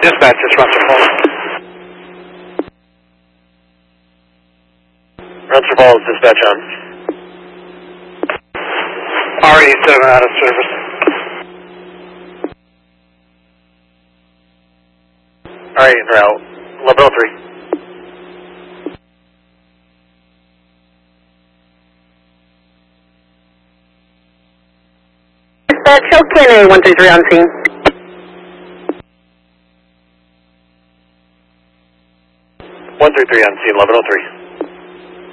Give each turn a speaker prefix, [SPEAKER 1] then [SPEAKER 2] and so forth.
[SPEAKER 1] Dispatch, it's Runster Falls. Runster Falls, dispatch on. RE7 out of service. Alright, en route. Level 3.
[SPEAKER 2] Dispatch, OKNA 133 on scene.
[SPEAKER 1] 133 on scene, 1103.